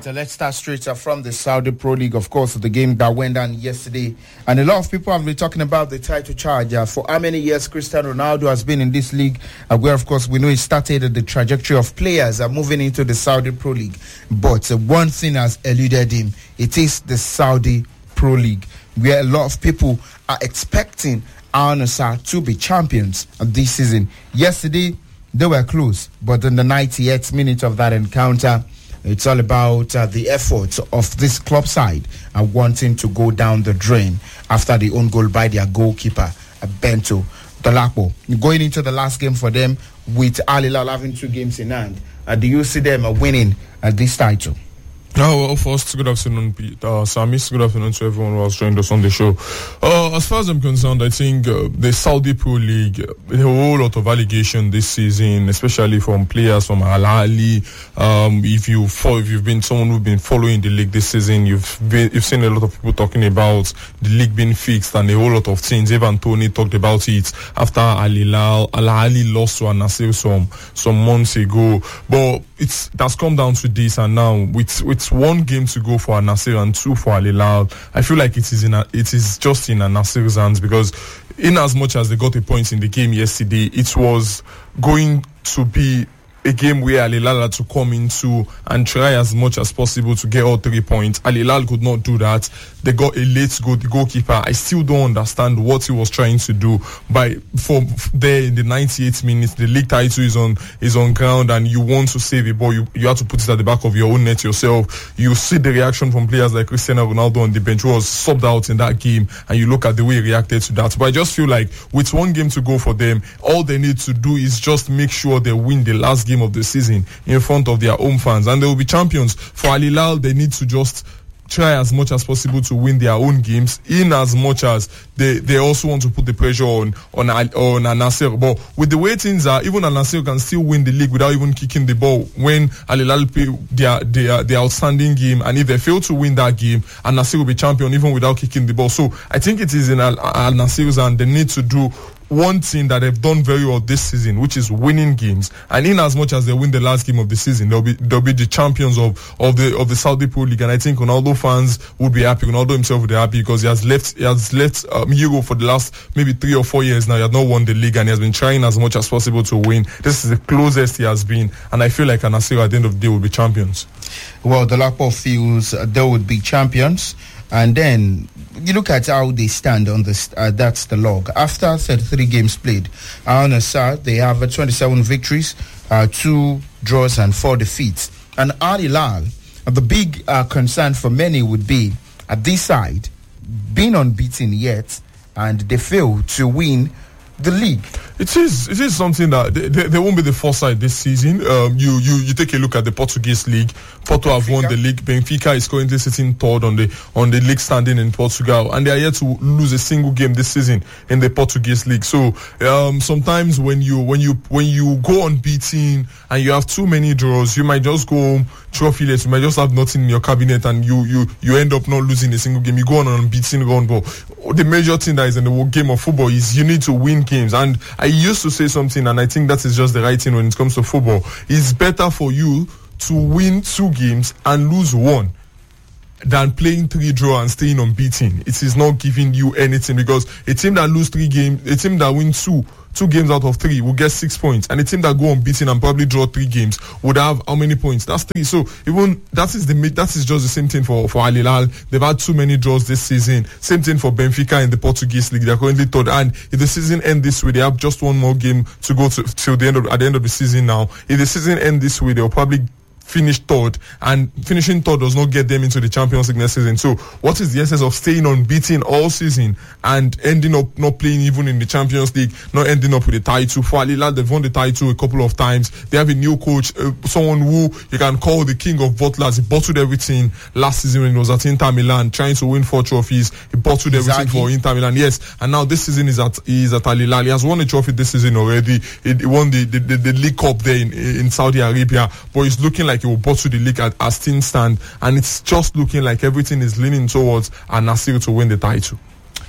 right, let's start straight from the Saudi Pro League. Of course, the game that went down yesterday. And a lot of people have been talking about the title charge. For how many years Cristiano Ronaldo has been in this league, where, of course, we know he started the trajectory of players moving into the Saudi Pro League. But one thing has eluded him. It is the Saudi Pro League, where a lot of people are expecting Al Nassr to be champions this season. Yesterday, they were close. But in the 98th minute of that encounter, it's all about the efforts of this club side wanting to go down the drain after the own goal by their goalkeeper, Bento Dolapo. Going into the last game for them with Al Hilal having 2 games in hand, do you see them winning this title? Oh, well, first, good afternoon, Samis. Good afternoon to everyone who has joined us on the show. As far as I'm concerned, I think the Saudi Pro League, a whole lot of allegation this season, especially from players from Al Ahly. If you've been someone who's been following the league this season, you've seen a lot of people talking about the league being fixed and a whole lot of things. Even Tony talked about it after Al Ahly lost to Al Nassr some months ago. But that's come down to this, and now with 1 game to go for Al Nassr and 2 for Al Hilal, I feel like it is just in Al Nassr's hands, because in as much as they got a point in the game yesterday, it was going to be a game where Al Hilal had to come into and try as much as possible to get all 3 points. Al Hilal could not do that. They got a late goal. The goalkeeper, I still don't understand what he was trying to do. There in the 98th minutes, the league title is on ground, and you want to save a ball. You have to put it at the back of your own net yourself. You see the reaction from players like Cristiano Ronaldo on the bench, who was subbed out in that game, and you look at the way he reacted to that. But I just feel like with 1 game to go for them, all they need to do is just make sure they win the last game of the season in front of their home fans, and they will be champions. For Al Hilal, they need to just try as much as possible to win their own games, in as much as they also want to put the pressure on Al Nassr. But with the way things are, even Al Nassr can still win the league without even kicking the ball when Al Hilal play their outstanding game, and if they fail to win that game, Al Nassr will be champion even without kicking the ball. So I think it is in Al Nassr's hand. They need to do one thing that they've done very well this season, which is winning games. And in as much as they win the last game of the season, they'll be the champions of the Saudi Pro League. And I think Ronaldo fans would be happy. Ronaldo himself would be happy, because he has left Euro for the last maybe 3 or 4 years now. He has not won the league, and he has been trying as much as possible to win. This is the closest he has been, and I feel like Al Nassr at the end of the day will be champions. Well, Dolapo feels they would be champions. And then you look at how they stand on this. That's the log. After 33 games played, Al Nassr, they have 27 victories, 2 draws and 4 defeats. And Al Hilal, the big concern for many would be, at this side, being unbeaten yet, and they fail to win the league. It is something that they won't be the first side this season. You take a look at the Portuguese league. Porto have won the league. Benfica is currently sitting 3rd on the league standing in Portugal, and they are yet to lose a single game this season in the Portuguese league. So sometimes when you go unbeaten and you have too many draws, you might just go home trophyless. You might just have nothing in your cabinet, and you end up not losing a single game. You go on an unbeaten run, but the major thing that is in the game of football is you need to win games. And I used to say something, and I think that is just the right thing when it comes to football. It's better for you to win 2 games and lose 1 than playing 3 draw and staying unbeaten. It is not giving you anything, because a team that lose 3 games, a team that wins 2 games out of 3 will get 6 points, and a team that go unbeaten and probably draw 3 games would have how many points? That's 3. So even that is just the same thing for Al Hilal. They've had too many draws this season. Same thing for Benfica in the Portuguese league. They're currently 3rd, and if the season ends this way, they have just 1 more game to go till the end of the season. Now, if the season ends this way, they'll probably finish 3rd, and finishing 3rd does not get them into the Champions League next season. So what is the essence of staying unbeaten all season and ending up not playing even in the Champions League, not ending up with the title? For Al Hilal, they've won the title a couple of times. They have a new coach, someone who you can call the king of bottlers. He bottled everything last season when he was at Inter Milan trying to win 4 trophies. He bottled everything for Inter Milan. Yes, and now this season he's at Al Hilal. He has won a trophy this season already. He won the League Cup there in Saudi Arabia, but it's looking like he will bottle the league as things stand, and it's just looking like everything is leaning towards Al Nassr to win the title.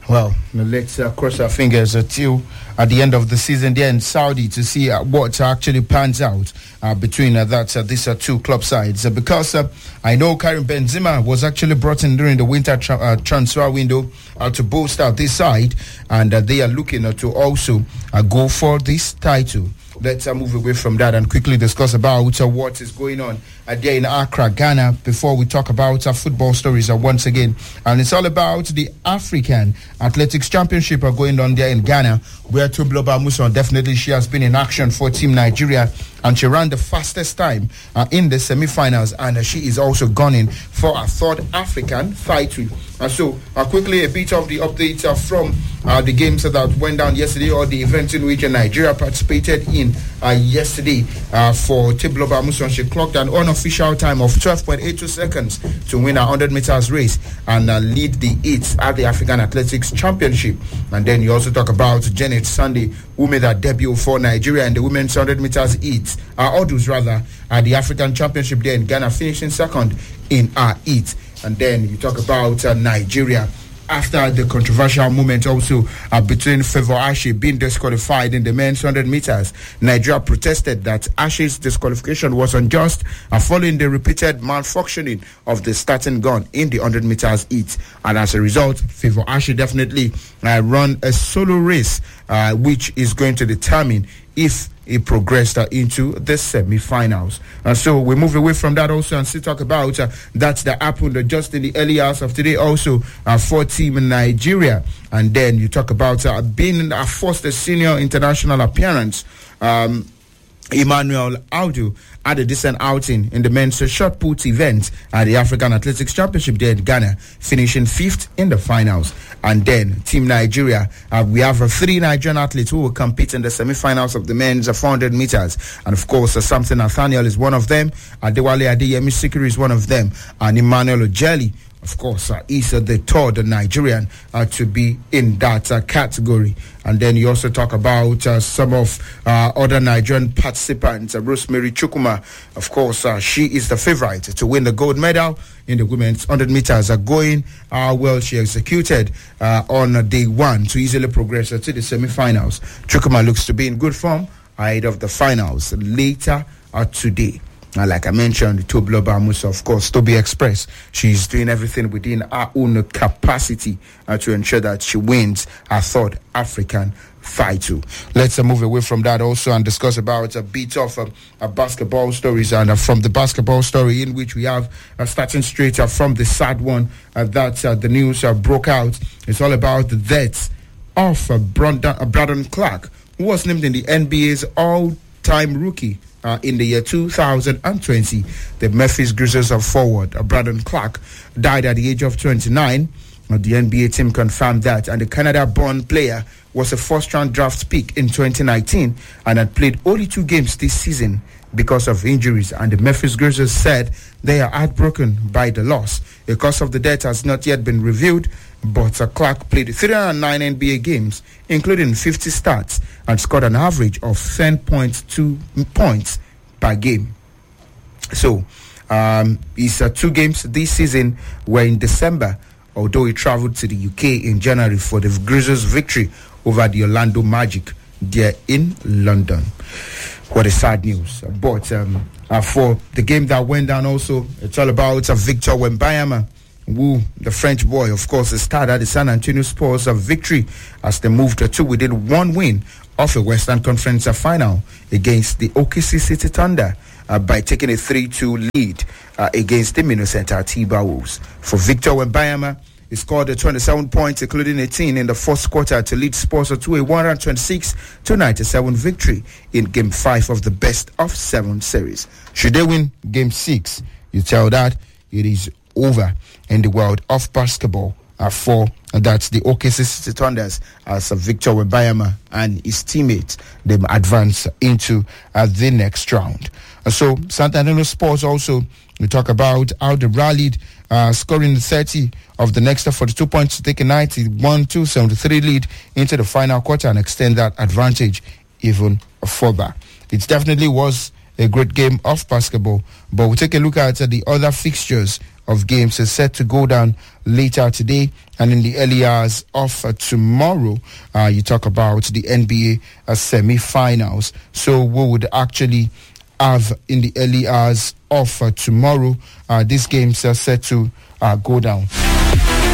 Well, let's cross our fingers till at the end of the season there in Saudi to see what actually pans out between these two club sides. Because I know Karim Benzema was actually brought in during the winter transfer window to bolster this side, and they are looking to also go for this title. Let's move away from that and quickly discuss about what is going on there in Accra, Ghana, before we talk about football stories once again. And it's all about the African Athletics Championship going on there in Ghana, where Tobloba Muson, definitely she has been in action for Team Nigeria, and she ran the fastest time in the semi-finals, and she is also gunning for a third African title. So quickly a bit of the updates from the games that went down yesterday, or the events in which Nigeria participated in yesterday. For Tobloba Muson, she clocked an unofficial time of 12.82 seconds to win a 100 meters race and lead the 8th at the African Athletics Championship. And then you also talk about Janet Sunday, who made her debut for Nigeria in the women's 100 meters hurdles at the African Championship there in Ghana, finishing second in our heat. And then you talk about Nigeria after the controversial moment also between Favour Ashe being disqualified in the men's 100 meters. Nigeria protested that Ashe's disqualification was unjust following the repeated malfunctioning of the starting gun in the 100 meters heat. And as a result, Favour Ashe definitely run a solo race which is going to determine if he progressed into the semi-finals. And so we move away from that also and still talk about that happened just in the early hours of today also for Team Nigeria. And then you talk about being a first senior international appearance. Emmanuel Audu had a decent outing in the men's shot put event at the African Athletics Championship there in Ghana, finishing 5th in the finals. And then Team Nigeria, we have 3 Nigerian athletes who will compete in the semi-finals of the men's 400 meters. And of course, Samson Nathaniel is one of them, Adewale Adeyemi Sikiri is one of them, and Emmanuel Ojeli, of course, is the third Nigerian to be in that category. And then you also talk about some of other Nigerian participants. Rosemary Chukwuma, of course, she is the favorite to win the gold medal in the women's 100 meters. Going well, she executed on day 1 to easily progress to the semi-finals. Chukwuma looks to be in good form ahead of the finals later today. Like I mentioned, Tobloba Musa, of course, Toby Express, she's doing everything within her own capacity to ensure that she wins her third African title. Let's move away from that also and discuss about a bit of basketball stories. And from the basketball story in which we have starting straight from the sad one that the news broke out. It's all about the death of Brandon Clark, who was named in the NBA's all-time rookie in the year 2020. The Memphis Grizzlies forward Brandon Clark died at the age of 29. The NBA team confirmed that, and the Canada-born player was a first-round draft pick in 2019 and had played only 2 games this season because of injuries. And the Memphis Grizzlies said they are heartbroken by the loss. The cause of the death has not yet been revealed, but Clark played 309 NBA games, including 50 starts, and scored an average of 10.2 points per game. So, his 2 games this season were in December, although he traveled to the UK in January for the Grizzlies' victory over the Orlando Magic there in London. What a sad news. But for the game that went down also, it's all about Victor Wembanyama, who, the French boy, of course, started the San Antonio Spurs victory as they moved to within 1 win of a Western Conference final against the OKC City Thunder by taking a 3-2 lead against the Minnesota Timberwolves. For Victor Wembanyama, he scored 27 points, including 18 in the first quarter, to lead Spurs to a 126-97 victory in Game 5 of the best of 7 series. Should they win Game 6, you tell that it is over in the world of basketball for that's the OKC City Thunders as Victor Wembanyama and his teammates they advance into the next round. So Santanino Sports also, we talk about how they rallied, scoring 30 of the next 42 points to take a 91-73 lead into the final quarter and extend that advantage even further. It definitely was a great game of basketball, but we'll take a look at the other fixtures of games is set to go down later today, and in the early hours of tomorrow, you talk about the NBA semi-finals. So we would actually have in the early hours of tomorrow, these games are set to go down.